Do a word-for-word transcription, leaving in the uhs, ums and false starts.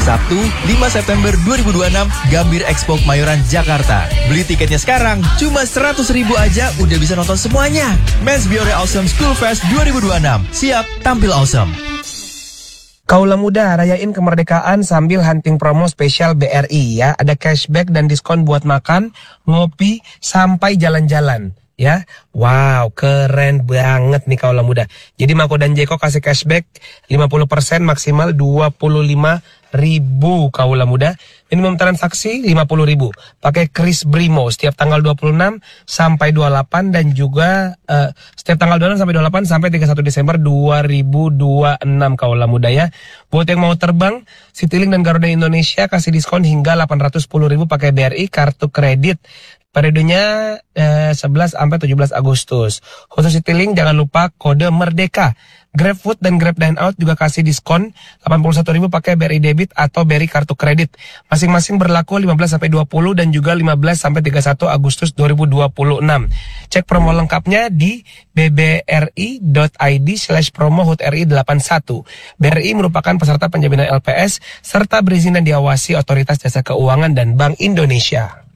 Sabtu, lima September dua ribu dua puluh enam, Gambir Expo Kemayoran, Jakarta. Beli tiketnya sekarang, cuma seratus ribu aja udah bisa nonton semuanya. Men's Biore Awesome School Fest dua ribu dua puluh enam. Siap tampil awesome. Kaula muda, rayain kemerdekaan sambil hunting promo spesial B R I ya. Ada cashback dan diskon buat makan, ngopi, sampai jalan-jalan. Ya, wow, keren banget nih kaula muda. Jadi Mako dan Jeko kasih cashback lima puluh persen maksimal dua puluh lima ribu kaula muda. Minimum transaksi lima puluh ribu. Pakai Kris Brimo setiap tanggal dua puluh enam sampai dua puluh delapan dan juga uh, setiap tanggal dua puluh enam sampai dua puluh delapan sampai tiga puluh satu Desember dua ribu dua puluh enam kaula muda ya. Buat yang mau terbang, Citylink dan Garuda Indonesia kasih diskon hingga delapan ratus sepuluh ribu pakai B R I kartu kredit. Periodenya eh, sebelas sampai tujuh belas Agustus. Khusus Citylink jangan lupa kode Merdeka. GrabFood dan Grab Dine Out juga kasih diskon delapan puluh satu ribu pakai B R I debit atau B R I kartu kredit. Masing-masing berlaku lima belas sampai dua puluh dan juga lima belas sampai tiga puluh satu Agustus dua ribu dua puluh enam. Cek promo lengkapnya di bbri.id slash promo H U T R I delapan puluh satu. B R I merupakan peserta penjaminan L P S serta berizin dan diawasi Otoritas Jasa Keuangan dan Bank Indonesia.